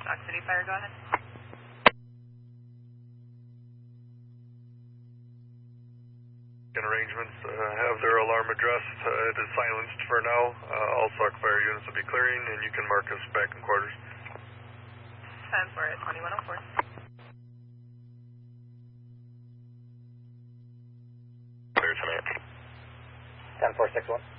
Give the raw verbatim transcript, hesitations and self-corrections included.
Dock City Fire, go ahead. Arrangements uh, have their alarm addressed. Uh, it is silenced for now. Uh, all S O C fire units will be clearing, and you can mark us back in quarters. ten four at twenty-one oh four. Clear tonight. ten four six one.